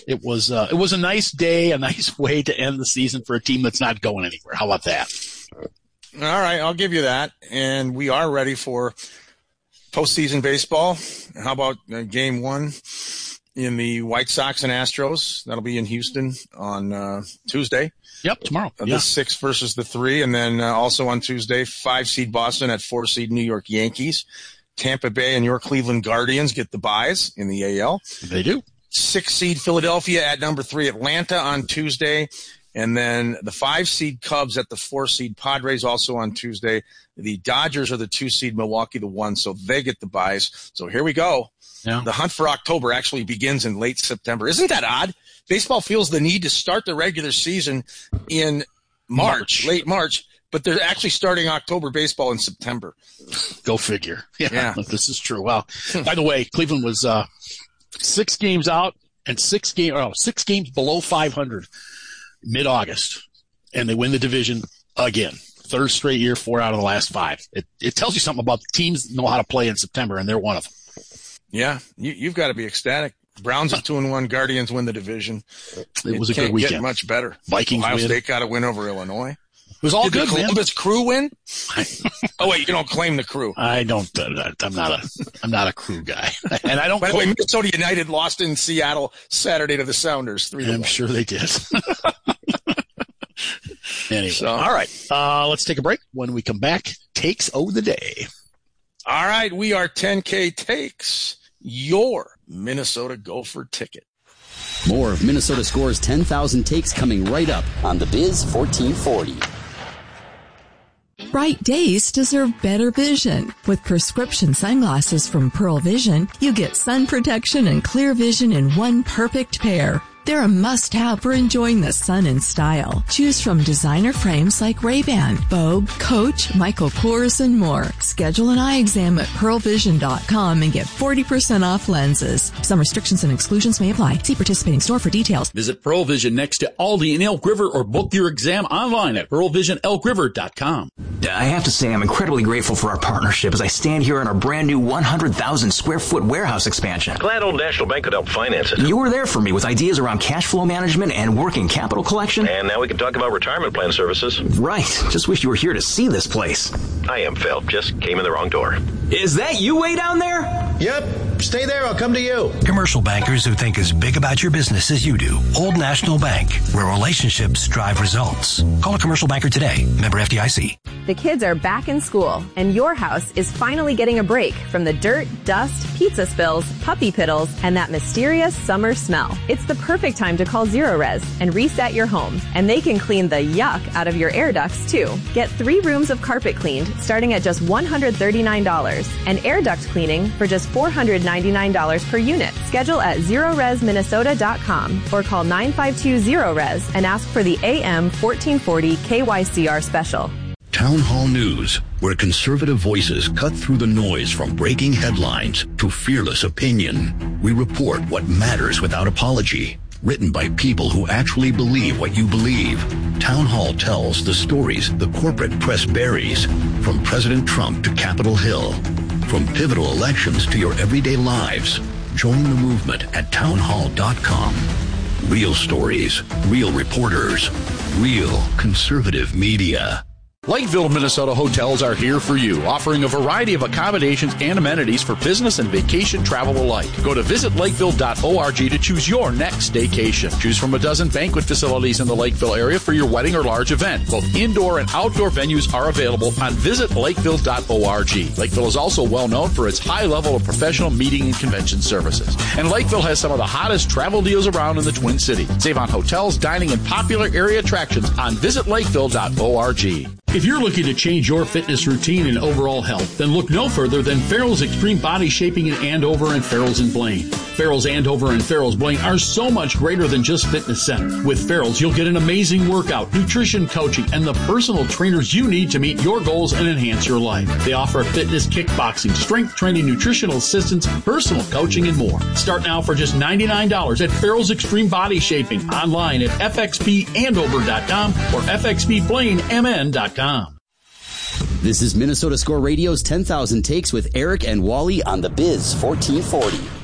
It was a nice day, a nice way to end the season for a team that's not going anywhere. How about that? All right, I'll give you that. And we are ready for postseason baseball. How about game one in the White Sox and Astros? That'll be in Houston on Tuesday. Yep, tomorrow. The 6 versus the 3. And then also on Tuesday, 5-seed Boston at 4-seed New York Yankees. Tampa Bay and your Cleveland Guardians get the byes in the AL. They do. 6-seed Philadelphia at number 3 Atlanta on Tuesday. And then the 5-seed Cubs at the 4-seed Padres also on Tuesday. The Dodgers are the 2-seed, Milwaukee the 1, so they get the byes. So here we go. Yeah. The hunt for October actually begins in late September. Isn't that odd? Baseball feels the need to start the regular season in late March, but they're actually starting October baseball in September. Go figure. Yeah. This is true. Well, by the way, Cleveland was 6 games out and 6 games below 500 mid-August, and they win the division again. 3rd straight year, 4 out of the last 5. It tells you something about the teams that know how to play in September, and they're one of them. Yeah, you've got to be ecstatic. Browns are 2-1. Guardians win the division. It was a good weekend. Can't get much better. Vikings Ohio win. State got to win over Illinois. It was all good, man. Did the Columbus Crew win? Oh wait, you don't claim the Crew. I don't. I'm not a Crew guy, and I don't. By the way, Minnesota United lost in Seattle Saturday to the Sounders 3-1. I'm sure they did. Anyway, so, all right. Let's take a break. When we come back, takes of the day. All right, we are 10K Takes, your Minnesota Gopher ticket. More of Minnesota Score's 10,000 takes coming right up on the Biz 1440. Bright days deserve better vision. With prescription sunglasses from Pearl Vision, you get sun protection and clear vision in one perfect pair. They're a must-have for enjoying the sun in style. Choose from designer frames like Ray-Ban, Vogue, Coach, Michael Kors, and more. Schedule an eye exam at pearlvision.com and get 40% off lenses. Some restrictions and exclusions may apply. See participating store for details. Visit Pearl Vision next to Aldi in Elk River or book your exam online at pearlvisionelkriver.com. I have to say I'm incredibly grateful for our partnership as I stand here on our brand new 100,000 square foot warehouse expansion. Glad Old National Bank could help finance it. You were there for me with ideas around cash flow management and working capital collection. And now we can talk about retirement plan services. Right. Just wish you were here to see this place. I am Phil. Just came in the wrong door. Is that you way down there? Yep. Stay there. I'll come to you. Commercial bankers who think as big about your business as you do. Old National Bank, where relationships drive results. Call a commercial banker today. Member FDIC. The kids are back in school, and your house is finally getting a break from the dirt, dust, pizza spills, puppy piddles, and that mysterious summer smell. It's the perfect time to call Zerorez and reset your home, and they can clean the yuck out of your air ducts too. Get 3 rooms of carpet cleaned starting at just $139 and air duct cleaning for just $499 per unit. Schedule at ZerorezMinnesota.com or call 952-ZeroRez and ask for the AM 1440 KYCR special. Town Hall News, where conservative voices cut through the noise from breaking headlines to fearless opinion. We report what matters without apology. Written by people who actually believe what you believe. Town Hall tells the stories the corporate press buries, from President Trump to Capitol Hill. From pivotal elections to your everyday lives. Join the movement at townhall.com. Real stories, real reporters, real conservative media. Lakeville, Minnesota hotels are here for you, offering a variety of accommodations and amenities for business and vacation travel alike. Go to visitlakeville.org to choose your next staycation. Choose from a dozen banquet facilities in the Lakeville area for your wedding or large event. Both indoor and outdoor venues are available on visitlakeville.org. Lakeville is also well known for its high level of professional meeting and convention services. And Lakeville has some of the hottest travel deals around in the Twin Cities. Save on hotels, dining, and popular area attractions on visitlakeville.org. If you're looking to change your fitness routine and overall health, then look no further than Farrell's Extreme Body Shaping in Andover and Farrell's in Blaine. Farrell's Andover and Farrell's Blaine are so much greater than just fitness centers. With Farrell's, you'll get an amazing workout, nutrition coaching, and the personal trainers you need to meet your goals and enhance your life. They offer fitness, kickboxing, strength training, nutritional assistance, personal coaching, and more. Start now for just $99 at Farrell's Extreme Body Shaping, online at fxpandover.com or fxbblainemn.com. This is Minnesota Score Radio's 10,000 Takes with Eric and Wally on the Biz 1440.